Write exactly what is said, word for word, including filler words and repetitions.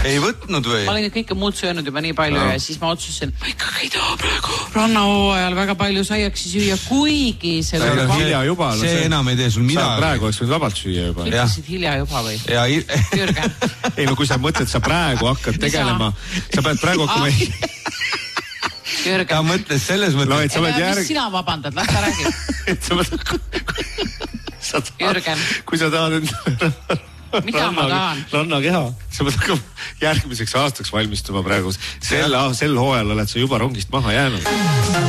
ei võtnud või? Ma olin kõike muud söönud juba nii palju no. Ja siis ma otsusin, ma ikkagi ei taha praegu rannahooajal väga palju saiaksi süüa, kuigi see oli hilja juba. See, see enam ei tee sul midagi. Praegu oleks võid vabalt süüa juba. Ütlesid hilja juba või? Ja, Jürgen. Ei no kui sa mõtled, sa praegu hakkad tegelema, sa pead praegu hakkama Jürgen. Ta mõtles selles mõttes. No, et sa pead järg... mis sina vabandad, las ta räägib. Et sa pead... Jürgen. Kui sa tahad enda... Mida ranna, ma tahan? Ranna keha. Sa pead hakkama järgmiseks aastaks valmistuma praegu. Sel, sel hooajal oled sa juba rongist maha jäänud.